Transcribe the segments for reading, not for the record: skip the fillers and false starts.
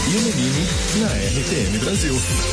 Ilumine na RTM Brasil.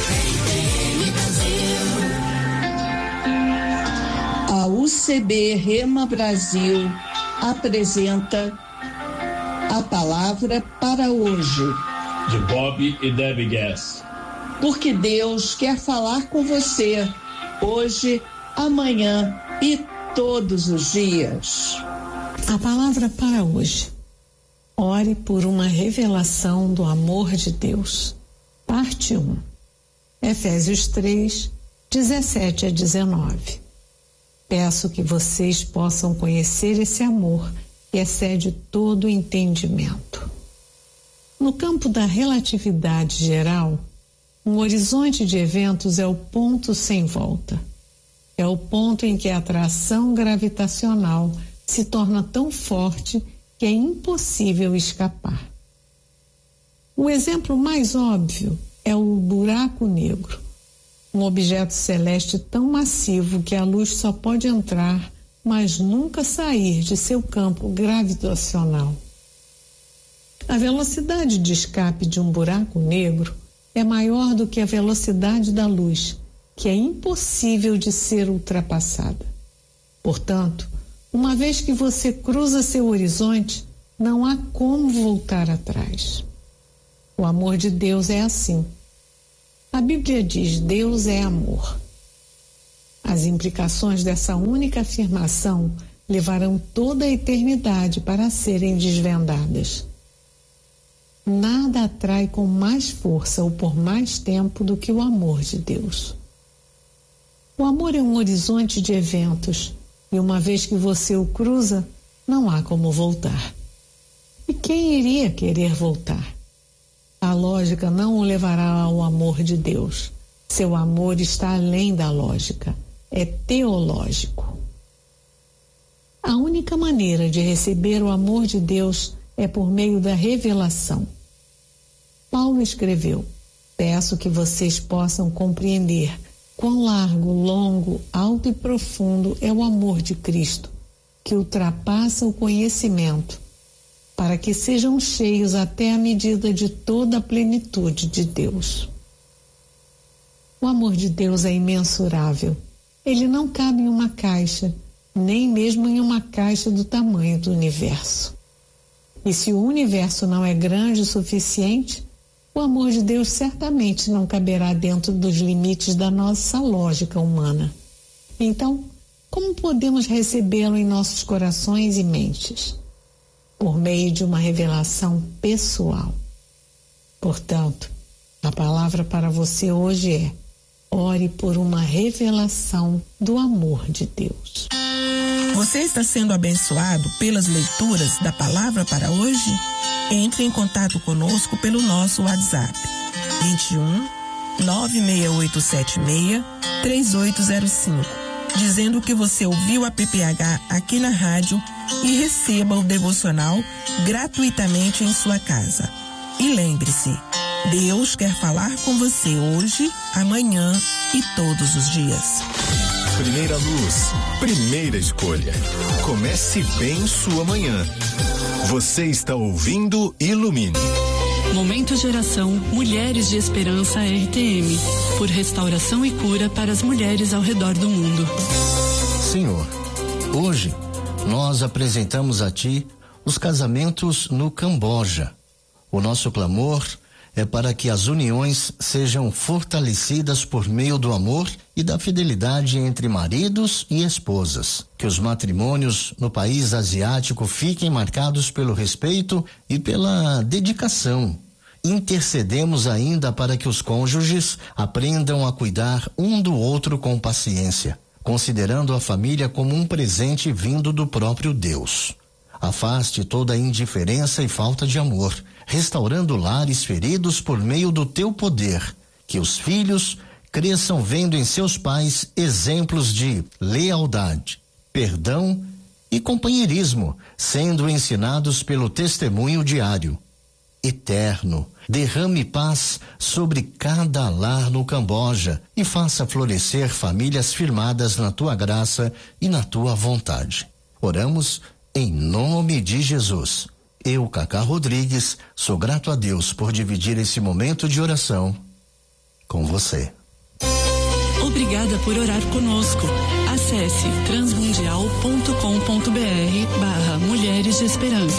A UCB Rema Brasil apresenta a palavra para hoje. De Bob e Debbie Gass. Porque Deus quer falar com você hoje, amanhã e todos os dias. A palavra para hoje. Ore por uma revelação do amor de Deus. Parte 1. Efésios 3, 17 a 19. Peço que vocês possam conhecer esse amor que excede todo entendimento. No campo da relatividade geral, um horizonte de eventos é o ponto sem volta. É o ponto em que a atração gravitacional se torna tão forte que é impossível escapar. O exemplo mais óbvio é o buraco negro, um objeto celeste tão massivo que a luz só pode entrar, mas nunca sair de seu campo gravitacional. A velocidade de escape de um buraco negro é maior do que a velocidade da luz, que é impossível de ser ultrapassada. Portanto, uma vez que você cruza seu horizonte, não há como voltar atrás. O amor de Deus é assim. A Bíblia diz: Deus é amor. As implicações dessa única afirmação levarão toda a eternidade para serem desvendadas. Nada atrai com mais força ou por mais tempo do que o amor de Deus. O amor é um horizonte de eventos, e uma vez que você o cruza, não há como voltar. E quem iria querer voltar? A lógica não o levará ao amor de Deus. Seu amor está além da lógica, é teológico. A única maneira de receber o amor de Deus é por meio da revelação. Paulo escreveu: peço que vocês possam compreender quão largo, longo, alto e profundo é o amor de Cristo, que ultrapassa o conhecimento, para que sejam cheios até a medida de toda a plenitude de Deus. O amor de Deus é imensurável. Ele não cabe em uma caixa, nem mesmo em uma caixa do tamanho do universo. E se o universo não é grande o suficiente, o amor de Deus certamente não caberá dentro dos limites da nossa lógica humana. Então, como podemos recebê-lo em nossos corações e mentes? Por meio de uma revelação pessoal. Portanto, a palavra para você hoje é: ore por uma revelação do amor de Deus. Você está sendo abençoado pelas leituras da palavra para hoje? Entre em contato conosco pelo nosso WhatsApp 21 96876 3805, dizendo que você ouviu a PPH aqui na rádio e receba o devocional gratuitamente em sua casa. E lembre-se, Deus quer falar com você hoje, amanhã e todos os dias. Primeira luz, primeira escolha. Comece bem sua manhã. Você está ouvindo Ilumine. Momento Geração Mulheres de Esperança RTM, por restauração e cura para as mulheres ao redor do mundo. Senhor, hoje nós apresentamos a Ti os casamentos no Camboja. O nosso clamor é para que as uniões sejam fortalecidas por meio do amor e da fidelidade entre maridos e esposas. Que os matrimônios no país asiático fiquem marcados pelo respeito e pela dedicação. Intercedemos ainda para que os cônjuges aprendam a cuidar um do outro com paciência, considerando a família como um presente vindo do próprio Deus. Afaste toda a indiferença e falta de amor, restaurando lares feridos por meio do teu poder. Que os filhos cresçam vendo em seus pais exemplos de lealdade, perdão e companheirismo, sendo ensinados pelo testemunho diário. Eterno, derrame paz sobre cada lar no Camboja e faça florescer famílias firmadas na tua graça e na tua vontade. Oramos em nome de Jesus. Eu, Cacá Rodrigues, sou grato a Deus por dividir esse momento de oração com você. Obrigada por orar conosco. Acesse transmundial.com.br/Mulheres de Esperança.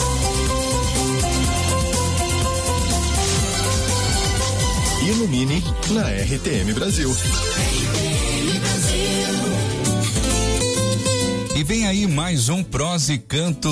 Ilumine na RTM Brasil. E vem aí mais um Prosa e Canto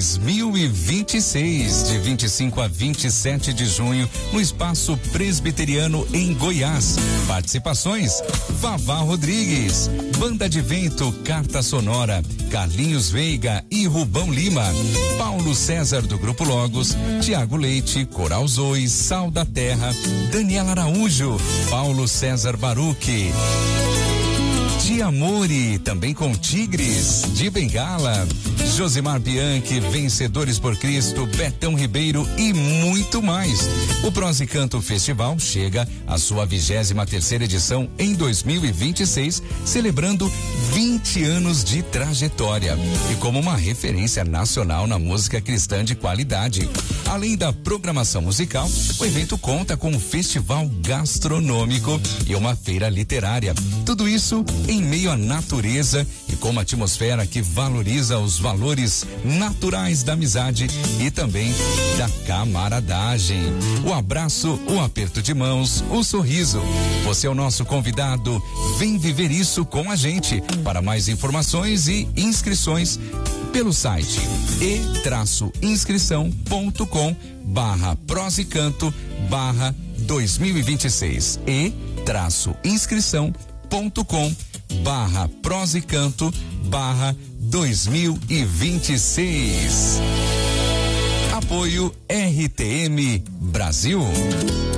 2026, de 25 a 27 de junho, no Espaço Presbiteriano em Goiás. Participações: Vavá Rodrigues, Banda de Vento, Carta Sonora, Carlinhos Veiga e Rubão Lima, Paulo César do Grupo Logos, Tiago Leite, Coral Zoe, Sal da Terra, Daniela Araújo, Paulo César Baruque, de Amore, também com Tigres, de Bengala, Josimar Bianchi, Vencedores por Cristo, Betão Ribeiro e muito mais. O Prosa e Canto Festival chega à sua 23ª edição em 2026, celebrando 20 anos de trajetória e como uma referência nacional na música cristã de qualidade. Além da programação musical, o evento conta com um festival gastronômico e uma feira literária. Tudo isso em meio à natureza e com uma atmosfera que valoriza os valores naturais da amizade e também da camaradagem. O abraço, o aperto de mãos, o sorriso. Você é o nosso convidado. Vem viver isso com a gente. Para mais informações e inscrições, pelo site e-inscrição.com/Prosa e Canto /2026 e-inscrição.com/Prosa e Canto /2026. Apoio RTM Brasil.